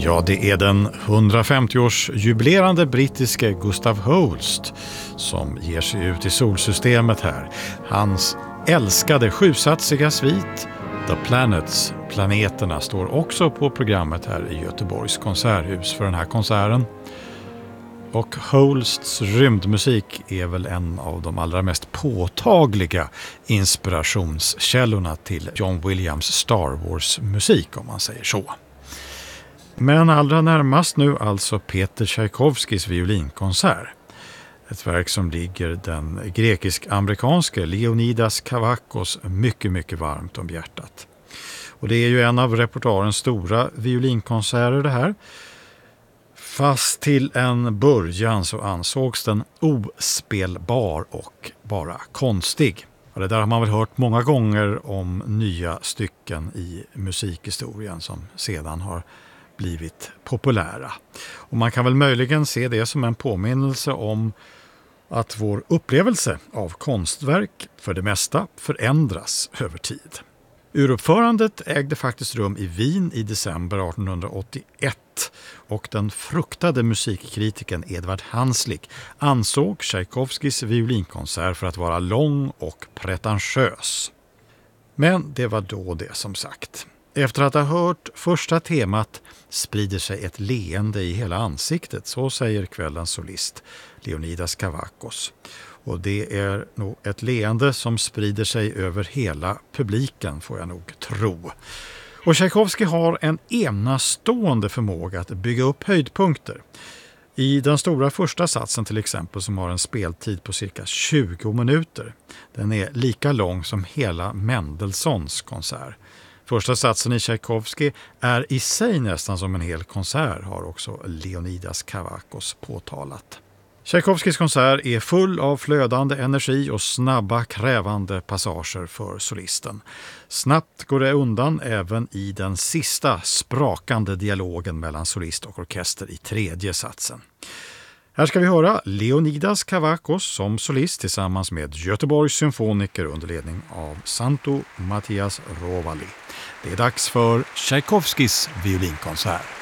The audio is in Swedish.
Ja, det är den 150-årsjubilerande brittiske Gustav Holst som ger sig ut i solsystemet här. Hans älskade sjusatsiga svit The Planets, planeterna, står också på programmet här i Göteborgs konserthus för den här konserten. Och Holsts rymdmusik är väl en av de allra mest påtagliga inspirationskällorna till John Williams Star Wars-musik, om man säger så. Men allra närmast nu alltså Peter Tchaikovskys violinkonsert. Ett verk som ligger den grekisk-amerikanske Leonidas Kavakos mycket varmt om hjärtat. Och det är ju en av repertoarens stora violinkonserter det här. Fast till en början så ansågs den ospelbar och bara konstig. Och det där har man väl hört många gånger om nya stycken i musikhistorien som sedan har blivit populära. Och man kan väl möjligen se det som en påminnelse om att vår upplevelse av konstverk för det mesta förändras över tid. Uruppförandet ägde faktiskt rum i Wien i december 1881 och den fruktade musikkritiken Edvard Hanslick ansåg Tchaikovskys violinkonsert för att vara lång och pretentiös. Men det var då det, som sagt. Efter att ha hört första temat sprider sig ett leende i hela ansiktet, så säger kvällens solist Leonidas Kavakos. Och det är nog ett leende som sprider sig över hela publiken, får jag nog tro. Och Tchaikovsky har en enastående förmåga att bygga upp höjdpunkter. I den stora första satsen till exempel, som har en speltid på cirka 20 minuter. Den är lika lång som hela Mendelssohns konsert. Första satsen i Tchaikovsky är i sig nästan som en hel konsert, har också Leonidas Kavakos påtalat. Tchaikovskys konsert är full av flödande energi och snabba, krävande passager för solisten. Snabbt går det undan även i den sista sprakande dialogen mellan solist och orkester i tredje satsen. Här ska vi höra Leonidas Kavakos som solist tillsammans med Göteborgs symfoniker under ledning av Santo Mattias Rovali. Det är dags för Tchaikovskys violinkonsert.